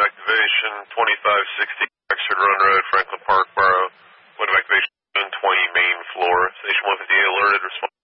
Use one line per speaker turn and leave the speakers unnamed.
activation 2560 Oxford Run Road, Franklin Park Borough. Point of activation 20 main floor. Station 158 alerted. Respond.